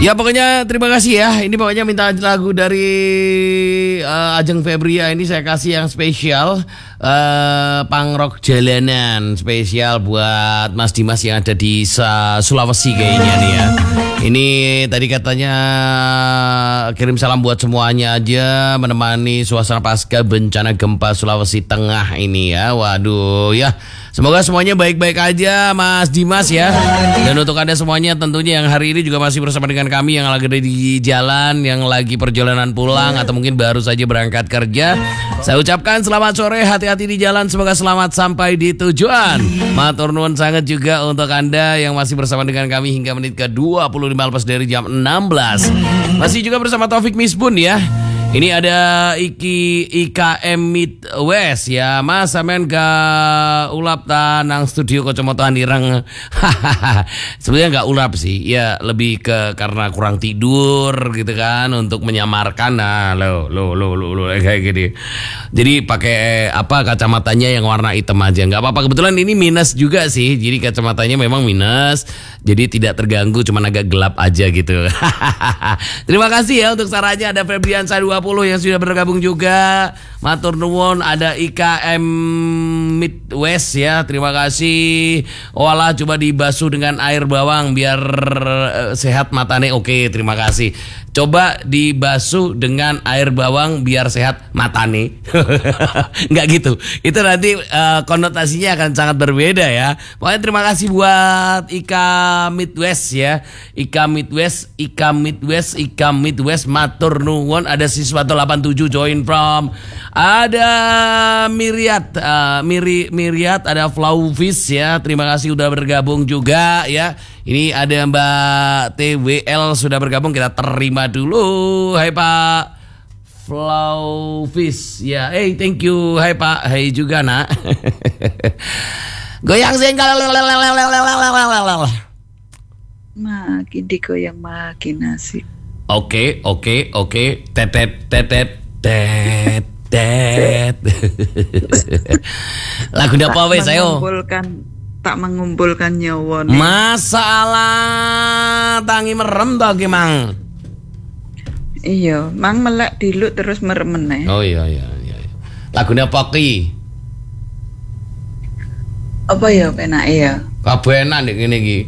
Ya pokoknya terima kasih ya. Ini pokoknya minta lagu dari Ajeng Febria. Ini saya kasih yang spesial, punk rock jalanan spesial buat Mas Dimas yang ada di Sulawesi kayaknya nih ya. Ini tadi katanya kirim salam buat semuanya aja, menemani suasana pasca bencana gempa Sulawesi Tengah ini ya. Waduh ya. Semoga semuanya baik-baik aja Mas Dimas ya. Dan untuk Anda semuanya tentunya yang hari ini juga masih bersama dengan kami, yang lagi ada di jalan, yang lagi perjalanan pulang atau mungkin baru saja berangkat kerja, saya ucapkan selamat sore, hati-hati di jalan, semoga selamat sampai di tujuan. Matur nuwun sangat juga untuk Anda yang masih bersama dengan kami hingga menit ke-25 lepas dari jam 16. Masih juga bersama Taufik Misbun ya. Ini ada IKM Midwest ya. Mas sampean ke ulap nang studio Kacamata Nirang. Sebenarnya nggak ulap sih. Ya lebih ke karena kurang tidur gitu kan, untuk menyamarkan. Nah, lo kayak gini. Jadi pakai kacamatanya yang warna hitam aja. Nggak apa-apa. Kebetulan ini minus juga sih. Jadi kacamatanya memang minus. Jadi tidak terganggu, cuman agak gelap aja gitu. Terima kasih ya untuk sarannya. Ada Febriansa 20 yang sudah bergabung juga. Matur nuwun. Ada IKM Midwest ya. Terima kasih. Walah coba dibasuh dengan air bawang biar sehat matane. Oke, terima kasih. Coba dibasuh dengan air bawang biar sehat matane. Enggak gitu. Itu nanti konotasinya akan sangat berbeda ya. Pokoknya terima kasih buat Ika Midwest ya. Ika Midwest matur nuwun. Ada siswa 87 join from. Ada Miriat, Miriat, ada Flauvis ya. Terima kasih udah bergabung juga ya. Ini ada Mbak TWL sudah bergabung, kita terima dulu. Hai Pak Flauvis ya. Thank you. Hai Pak. Hai juga nak. Goyang sengkal. Makin digoyang makin asik. Oke. Tet. Lagu apa wes ayo? Tak mengumpulkan nyawa. Masalah tangi merem toh ki Mang. Iya, Mang melek diluk terus merem meneh. Oh iya. Lagune apa ki? Apa ya penake ya? Kabeh enak nek ngene iki.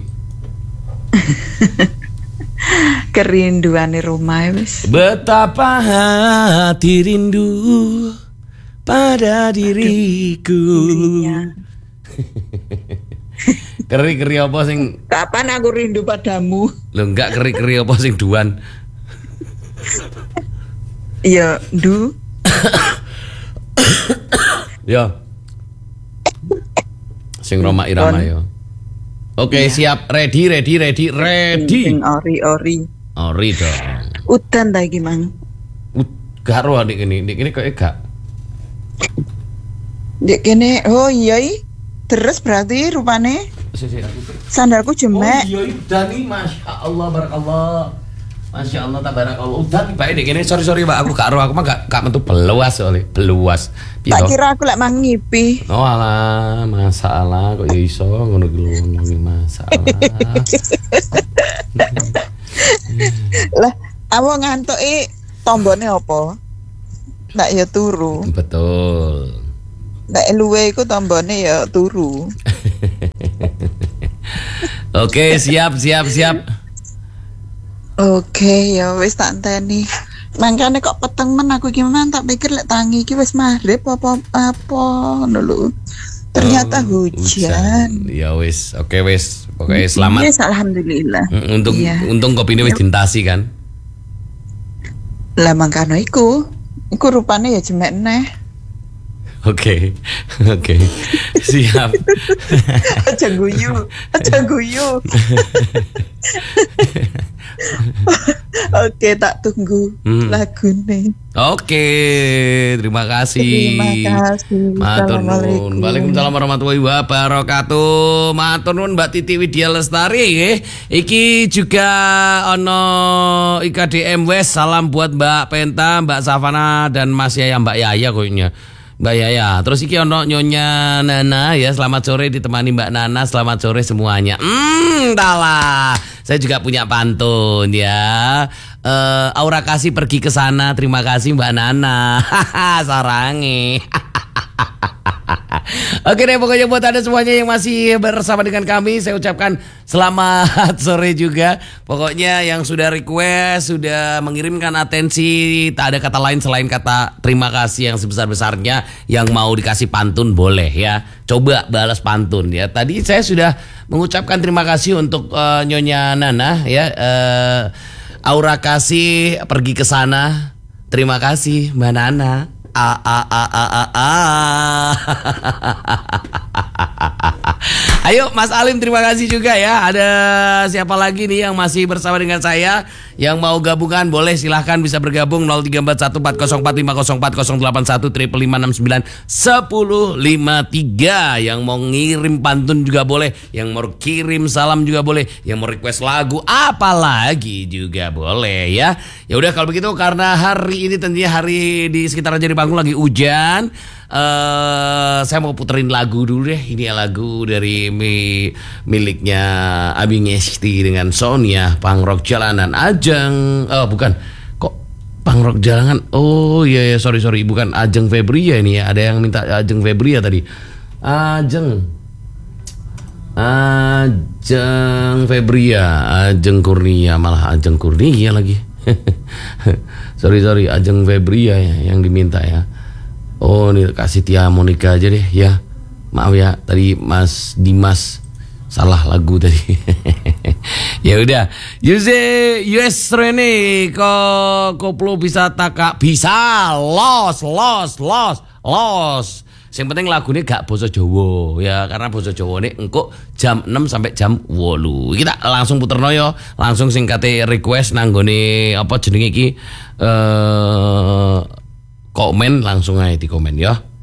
Kerinduane rumah wis. Betapa hati rindu pada diriku. Keri apa sing? Kapan aku rindu padamu? Lho enggak keri apa sing duan? Iya, du. Ya. Sing Roma Irama ya. Oke, siap, ready. Sing ori. Ori dong. Udan ta iki, Mang? Gak roh nek kene kok gak. Dek kene, oh iya terus berarti rupane sandalku jemek. Oh iya udah nih, Masya Allah, barakallah. Masya Allah, tabarakallah. Udah nih baik dek kene, sorry Pak, aku gak roh, aku mah gak metu beluas soalnya, beluas. Tak kira aku lek mang ngipi. Oh alah, masalah kok ya iso ngono ki ngomongin masalah. Lah, awak ngantuki tombone apa? Ndak ya turu. Betul. Ndak luwe iku tombone ya turu. Oke, siap. Oke, ya wis tak enteni. Mangkane kok peteng men aku iki men tak pikir lek tangi iki wis maghrib apa ngono lho. Ternyata hujan. Ya wis, oke wis. Pokoknya selamat. Yes, alhamdulillah. Untung kopine wis dintasi kan. Lah mangkane iku rupane ya jemek neh. Oke. Siap. Aja guyu. Oke, tak tunggu lagune. Oke, terima kasih. Matur nuwun. Waalaikumsalam warahmatullahi wabarakatuh. Matur nuwun Mbak Titi Widya Lestari nggih. Iki juga ono IKDM West. Salam buat Mbak Penta, Mbak Savana dan Mas Yaya, Mbak Yaya kayaknya. Mbak Yaya. Terus iki ono Nyonya Nana ya, selamat sore ditemani Mbak Nana, selamat sore semuanya. Entahlah. Saya juga punya pantun ya. Aura kasih pergi ke sana, terima kasih Mbak Nana. Sarangi. Oke deh, pokoknya buat Anda semuanya yang masih bersama dengan kami, saya ucapkan selamat sore juga. Pokoknya yang sudah request, sudah mengirimkan atensi, tak ada kata lain selain kata terima kasih yang sebesar-besarnya. Yang mau dikasih pantun boleh ya, coba balas pantun ya. Tadi saya sudah mengucapkan terima kasih untuk Nyonya Nana ya. Aura kasih pergi ke sana, terima kasih Mbak Nana. Ayo Mas Alim, terima kasih juga ya. Ada siapa lagi nih yang masih bersama dengan saya, yang mau gabungan boleh silahkan bisa bergabung 0341404081 yang mau ngirim pantun juga boleh, yang mau kirim salam juga boleh, yang mau request lagu apalagi juga boleh ya. Ya udah kalau begitu, karena hari ini tentunya hari di sekitaran Jadi Panggung lagi hujan, saya mau puterin lagu dulu deh. Ini lagu dari miliknya Abi Ngesti dengan Sonia, Pangrok Jalanan Ajeng. Bukan, kok Pangrok Jalanan? Oh iya sorry, bukan Ajeng Febria ini ya. Ada yang minta Ajeng Febria tadi. Ajeng Febria, Ajeng Kurnia, malah Ajeng Kurnia lagi. sorry Ajeng Febria ya yang diminta ya. Oh ini kasih Tia Monica aja deh ya. Maaf ya tadi Mas Dimas salah lagu tadi. Ya udah. US Rene koplo bisa takak bisa los. Yang penting lagunya gak basa Jawa ya, karena basa Jawa ini engko jam 6 sampai jam 8. Kita langsung puterno yo, langsung singkate request nanggone apa jenenge iki komen langsung aja di komen ya.